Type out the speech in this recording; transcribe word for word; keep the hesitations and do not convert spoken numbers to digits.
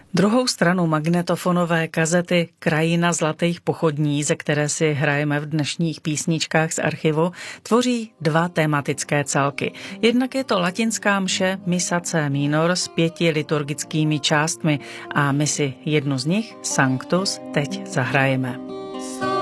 Druhou stranu magnetofonové kazety Krajina zlatých pochodní, ze které si hrajeme v dnešních písničkách z archivu, tvoří dva tematické celky. Jednak je to latinská mše Missa C minor s pěti liturgickými částmi a my si jednu z nich, Sanctus, teď zahrajeme.